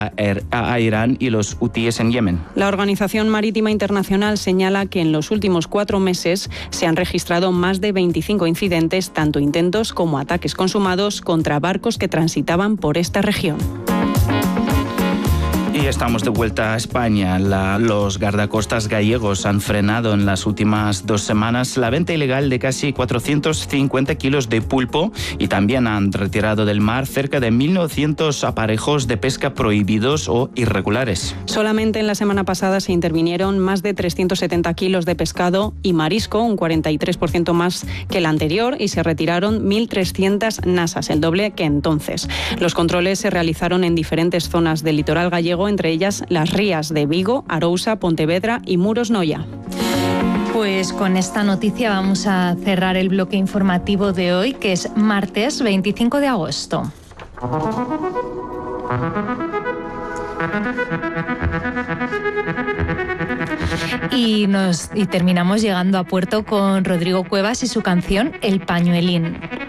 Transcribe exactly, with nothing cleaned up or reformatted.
a Irán y los hutíes en Yemen. La Organización Marítima Internacional señala que en los últimos cuatro meses se han registrado más de veinticinco incidentes, tanto intentos como ataques consumados contra barcos que transitaban por esta región. Y estamos de vuelta a España. La, los guardacostas gallegos han frenado en las últimas dos semanas la venta ilegal de casi cuatrocientos cincuenta kilos de pulpo y también han retirado del mar cerca de mil novecientos aparejos de pesca prohibidos o irregulares. Solamente en la semana pasada se intervinieron más de trescientos setenta kilos de pescado y marisco, un cuarenta y tres por ciento más que el anterior, y se retiraron mil trescientas nasas, el doble que entonces. Los controles se realizaron en diferentes zonas del litoral gallego, entre ellas las rías de Vigo, Arousa, Pontevedra y Muros Noia. Pues con esta noticia vamos a cerrar el bloque informativo de hoy, que es martes veinticinco de agosto. Y, nos, y terminamos llegando a puerto con Rodrigo Cuevas y su canción El Pañuelín.